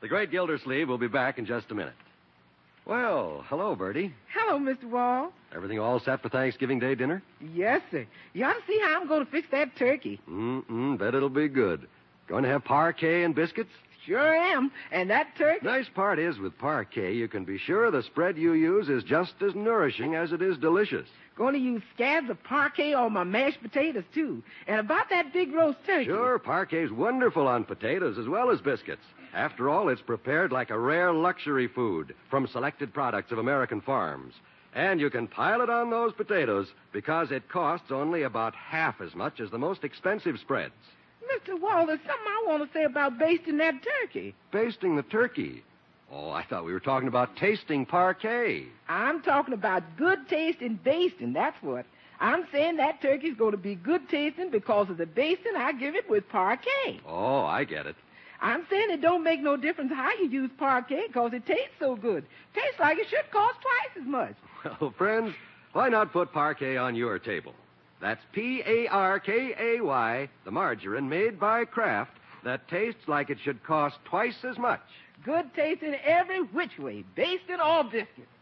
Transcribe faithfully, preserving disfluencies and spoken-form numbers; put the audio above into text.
The great Gildersleeve will be back in just a minute. Well, hello, Bertie. Hello, Mister Wall. Everything all set for Thanksgiving Day dinner? Yes, sir. You ought to see how I'm going to fix that turkey. Mm-mm, bet it'll be good. Going to have parquet and biscuits? Sure am. And that turkey... Nice part is, with parquet, you can be sure the spread you use is just as nourishing as it is delicious. Going to use scabs of parquet on my mashed potatoes, too. And about that big roast turkey... Sure, parquet's wonderful on potatoes as well as biscuits. After all, it's prepared like a rare luxury food from selected products of American farms. And you can pile it on those potatoes because it costs only about half as much as the most expensive spreads. Mister Wall, there's something I want to say about basting that turkey. Basting the turkey? Oh, I thought we were talking about tasting parquet. I'm talking about good taste in basting, that's what. I'm saying that turkey's going to be good tasting because of the basting I give it with parquet. Oh, I get it. I'm saying it don't make no difference how you use parquet because it tastes so good. Tastes like it should cost twice as much. Well, friends, why not put parquet on your table? That's P A R K A Y, the margarine made by Kraft that tastes like it should cost twice as much. Good tasting every which way, basted or biscuit.